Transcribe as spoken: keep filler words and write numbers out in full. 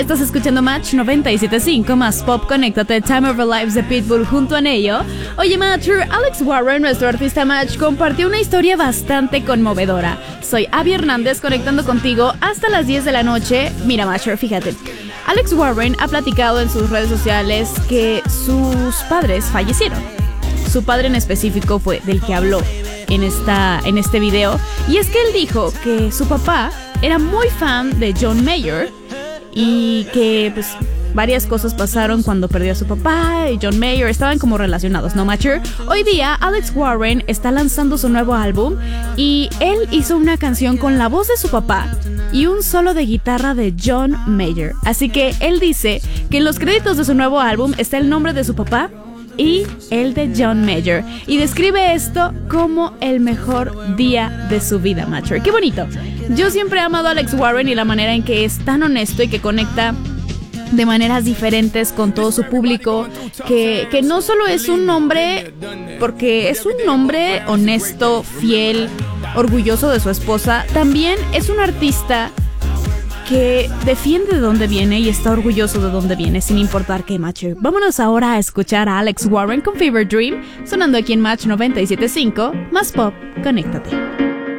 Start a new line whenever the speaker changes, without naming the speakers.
Estás escuchando Match noventa y siete punto cinco más Pop, conéctate, Time of Our Lives de Pitbull junto a Neyo. Oye, Matcher, Alex Warren, nuestro artista Match, compartió una historia bastante conmovedora. Soy Abby Hernández conectando contigo hasta las diez de la noche. Mira, Matcher, fíjate. Alex Warren ha platicado en sus redes sociales que sus padres fallecieron. Su padre en específico fue del que habló en, esta, en este video. Y es que él dijo que su papá era muy fan de John Mayer y que pues varias cosas pasaron cuando perdió a su papá y John Mayer estaban como relacionados, ¿no, Matcher? Hoy día Alex Warren está lanzando su nuevo álbum y él hizo una canción con la voz de su papá y un solo de guitarra de John Mayer. Así que él dice que en los créditos de su nuevo álbum está el nombre de su papá y el de John Mayer, y describe esto como el mejor día de su vida, Matcher. ¡Qué bonito! Yo siempre he amado a Alex Warren y la manera en que es tan honesto y que conecta de maneras diferentes con todo su público, que, que no solo es un hombre, porque es un hombre honesto, fiel, orgulloso de su esposa, también es un artista que defiende de dónde viene y está orgulloso de dónde viene, sin importar qué, Matcher. Vámonos ahora a escuchar a Alex Warren con Fever Dream, sonando aquí en Match noventa y siete punto cinco, más Pop, conéctate.